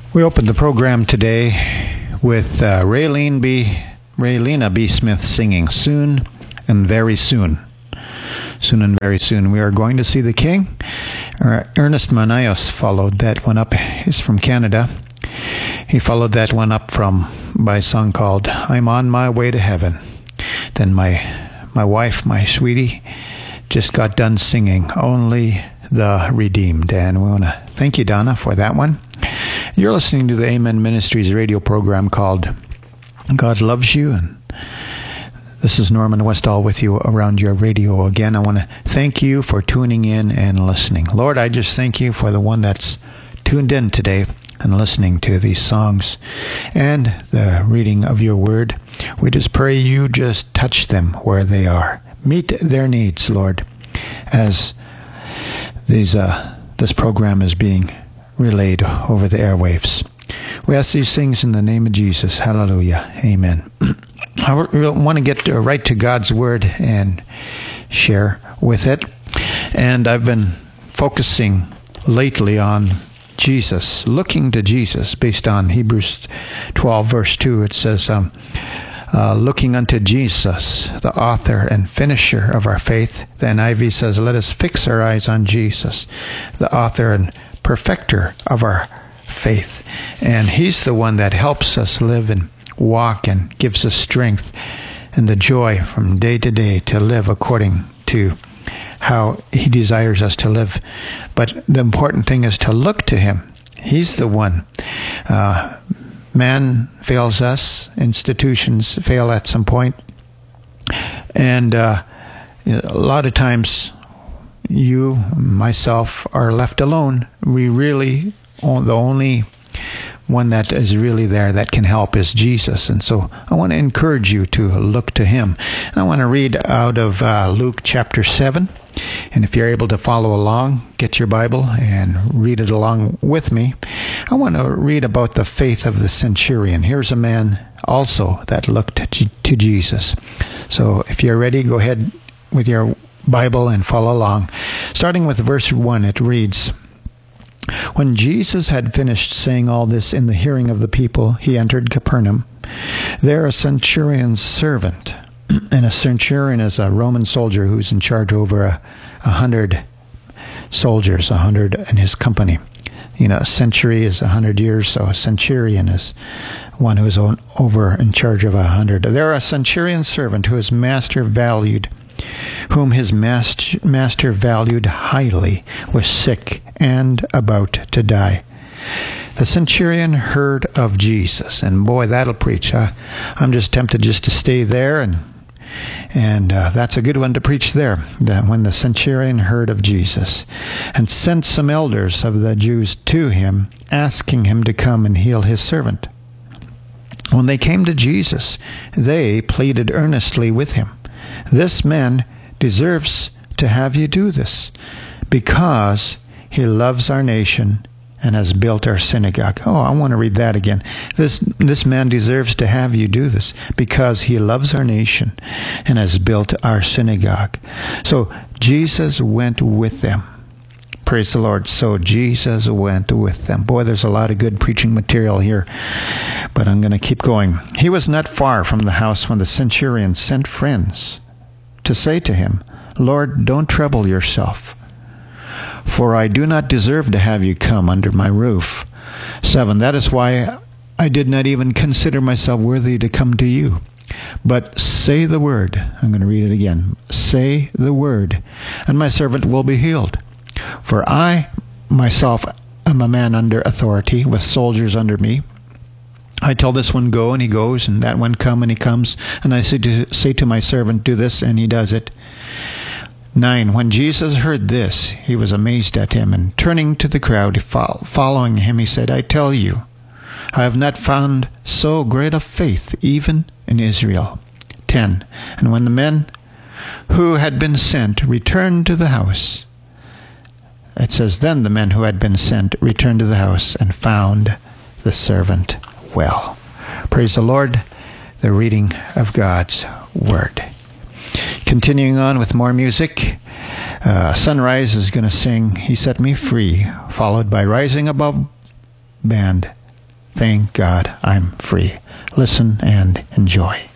We opened the program today with Raylene B. Smith singing Soon and Very Soon. Soon and Very Soon. We are going to see the King. Ernest Manayos followed that one up. He's from Canada. He followed that one up by a song called I'm on My Way to Heaven. Then my wife, my sweetie, just got done singing Only the Redeemed. And we want to thank you, Donna, for that one. You're listening to the Amen Ministries radio program called God Loves You, and this is Norman Westall with you around your radio again. I want to thank you for tuning in and listening. Lord, I just thank you for the one that's tuned in today and listening to these songs and the reading of your word. We just pray you just touch them where they are. Meet their needs, Lord, as this program is being relayed over the airwaves. We ask these things in the name of Jesus. Hallelujah. Amen. I want to get right to God's word and share with it. And I've been focusing lately on Jesus, looking to Jesus, based on Hebrews 12, verse 2. It says, looking unto Jesus, the author and finisher of our faith. The NIV says, let us fix our eyes on Jesus, the author and perfecter of our faith. And he's the one that helps us live and walk and gives us strength and the joy from day to day to live according to how he desires us to live. But the important thing is to look to him. He's the one. Man fails us. Institutions fail at some point. And a lot of times you, myself, are left alone. We really, the only one that is really there that can help is Jesus. And so I want to encourage you to look to him. And I want to read out of Luke chapter 7. And if you're able to follow along, get your Bible and read it along with me. I want to read about the faith of the centurion. Here's a man also that looked to Jesus. So if you're ready, go ahead with your Bible and follow along. Starting with verse 1, it reads, When Jesus had finished saying all this in the hearing of the people, he entered Capernaum. There a centurion's servant, and a centurion is a Roman soldier who's in charge over 100 soldiers, 100 in his company. A century is 100 years, so a centurion is one who is over in charge of 100. There a centurion's servant whom his master valued highly, was sick and about to die. The centurion heard of Jesus, and boy, that'll preach. I'm just tempted just to stay there, and that's a good one to preach there. That when the centurion heard of Jesus, and sent some elders of the Jews to him, asking him to come and heal his servant. When they came to Jesus, they pleaded earnestly with him, This man deserves to have you do this, because he loves our nation and has built our synagogue. Oh, I want to read that again. This man deserves to have you do this, because he loves our nation and has built our synagogue. So Jesus went with them. Praise the Lord. So Jesus went with them. Boy, there's a lot of good preaching material here, but I'm going to keep going. He was not far from the house when the centurion sent friends to say to him, Lord, don't trouble yourself, for I do not deserve to have you come under my roof. 7. That is why I did not even consider myself worthy to come to you. But say the word. I'm going to read it again. Say the word, and my servant will be healed. For I myself am a man under authority, with soldiers under me. I tell this one, go, and he goes, and that one, come, and he comes. And I say to my servant, do this, and he does it. 9. When Jesus heard this, he was amazed at him, and turning to the crowd following him, he said, I tell you, I have not found so great a faith even in Israel. 10. And when the men who had been sent returned to the house, it says, then the men who had been sent returned to the house and found the servant well. Praise the Lord, the reading of God's Word. Continuing on with more music, Sunrise is going to sing He Set Me Free, followed by Rising Above Band, Thank God I'm free. Listen and enjoy.